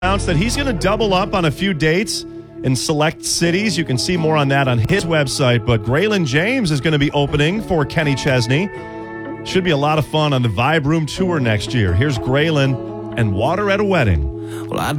announced that he's going to double up on a few dates in select cities. You can see more on that on his website. But Graylin James is going to be opening for Kenny Chesney. Should be a lot of fun on the Vibe Room Tour next year. Here's Graylin and Water at a Wedding. Well,